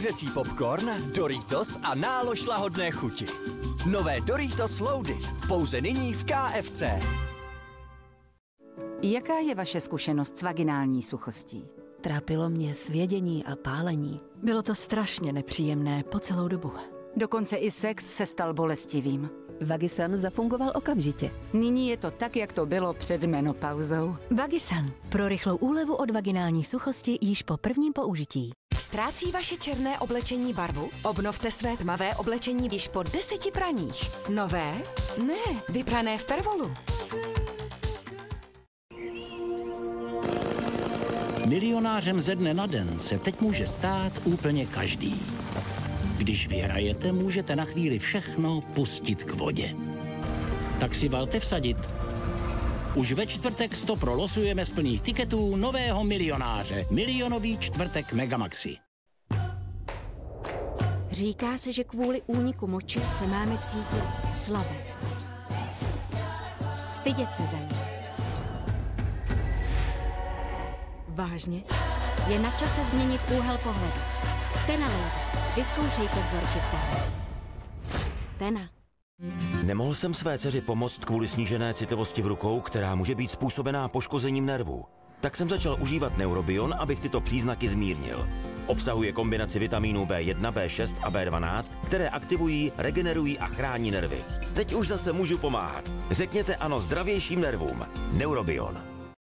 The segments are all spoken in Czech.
kuřecí popcorn, Doritos a nálož lahodné chuti. Nové Doritos Loaded, pouze nyní v KFC. Jaká je vaše zkušenost s vaginální suchostí? Trápilo mě svědění a pálení. Bylo to strašně nepříjemné po celou dobu. Dokonce i sex se stal bolestivým. Vagisan zafungoval okamžitě. Nyní je to tak, jak to bylo před menopauzou. Vagisan. Pro rychlou úlevu od vaginální suchosti již po prvním použití. Ztrácí vaše černé oblečení barvu? Obnovte své tmavé oblečení již po 10 praních. Nové? Ne, vyprané v Pervolu. Milionářem ze dne na den se teď může stát úplně každý. Když vyhrajete, můžete na chvíli všechno pustit k vodě. Tak si valte vsadit. Už ve čtvrtek 100 losujeme z plných tiketů nového milionáře. Milionový čtvrtek Megamaxi. Říká se, že kvůli úniku moči se máme cítit slabé. Stydět se za ní. Vážně? Je na čase změnit úhel pohledu. Tena Lady. Vyzkoušejte vzorky zdále. Tena. Nemohl jsem své dceři pomoct kvůli snížené citlivosti v rukou, která může být způsobená poškozením nervů. Tak jsem začal užívat Neurobion, abych tyto příznaky zmírnil. Obsahuje kombinaci vitamínů B1, B6 a B12, které aktivují, regenerují a chrání nervy. Teď už zase můžu pomáhat. Řekněte ano zdravějším nervům. Neurobion.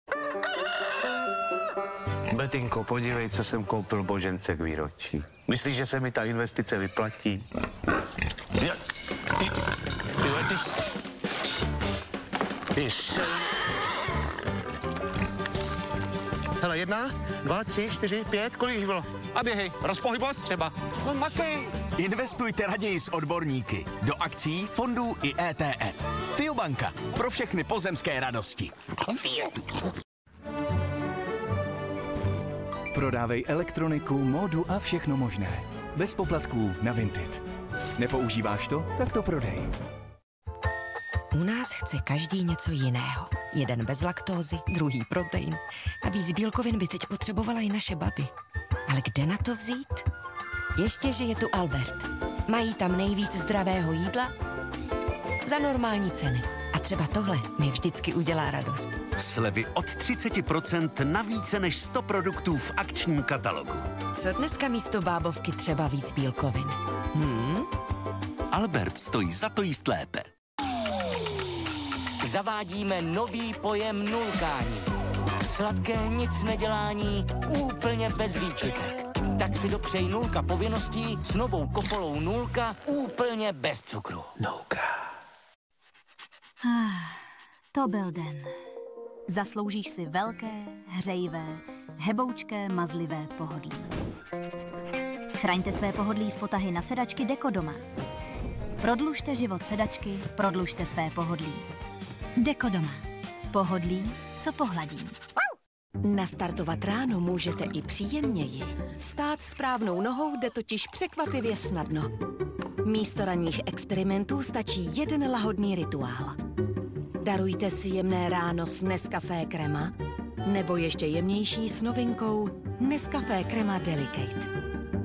Betinko, podívej, co jsem koupil Božence k výročí. Myslíš, že se mi ta investice vyplatí? Hele, 1, 2, 3, 4, 5, kolik jich bylo? A běhej, rozpohybost třeba. No makej. Investujte raději s odborníky. Do akcí, fondů i ETF. Fiobanka. Pro všechny pozemské radosti. Prodávej elektroniku, módu a všechno možné. Bez poplatků na Vinted. Nepoužíváš to? Tak to prodej. U nás chce každý něco jiného. Jeden bez laktózy, druhý protein. A víc bílkovin by teď potřebovala i naše baby. Ale kde na to vzít? Ještě, že je tu Albert. Mají tam nejvíc zdravého jídla za normální ceny. A třeba tohle mi vždycky udělá radost. Slevy od 30% na více než 100 produktů v akčním katalogu. Co dneska místo bábovky třeba víc bílkovin? Albert stojí za to jíst lépe. Zavádíme nový pojem nulkání. Sladké nic nedělání, úplně bez výčitek. Tak si dopřej nulka povinností s novou kofolou nulka, úplně bez cukru. Nulka. To byl den. Zasloužíš si velké, hřejivé, heboučké, mazlivé pohodlí. Chraňte své pohodlí z potahy na sedačky Dekodoma. Prodlužte život sedačky, prodlužte své pohodlí. Dekodoma. Pohodlí, co pohladí. Nastartovat ráno můžete i příjemněji. Vstát správnou nohou jde totiž překvapivě snadno. Místo ranních experimentů stačí jeden lahodný rituál. Darujte si jemné ráno s Nescafé Crema nebo ještě jemnější s novinkou Nescafé Crema Delicate.